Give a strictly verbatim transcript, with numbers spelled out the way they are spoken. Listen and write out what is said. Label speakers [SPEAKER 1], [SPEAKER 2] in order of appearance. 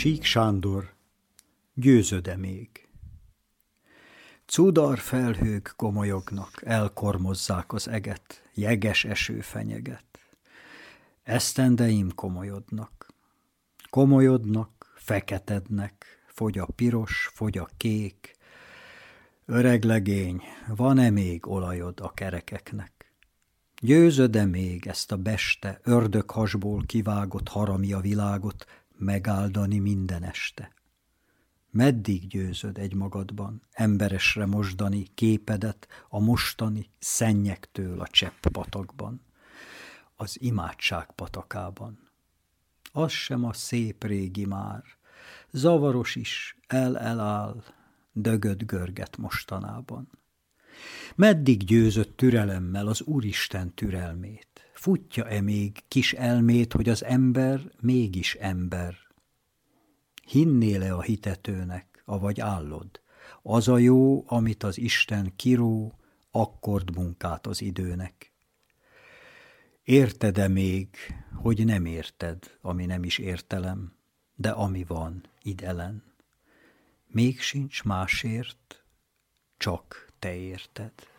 [SPEAKER 1] Sík Sándor, győzöd-e még? Cudar felhők gomolyognak, elkormozzák az eget, jeges eső fenyeget. Esztendeim komolyodnak, komolyodnak, feketednek, fogy a piros, fogy a kék. Öreg legény, van-e még olajod a kerekeknek? Győzöd-e még ezt a beste, ördöghasból kivágott harami a világot megáldani minden este? Meddig győzöd egymagadban emberesre mosdani képedet a mostani szennyektől a csepp patakban, az imádság patakában? Az sem a szép régi már, zavaros is, el-eláll, dögöd görget mostanában. Meddig győzöd türelemmel az Úristen türelmét? Futja-e még kis elmét, hogy az ember mégis ember? Hinnél-e a hitetőnek, avagy állod? Az a jó, amit az Isten kiró, akkord munkát az időnek. Érted-e még, hogy nem érted, ami nem is értelem, de ami van idelen? Még sincs másért, csak te érted.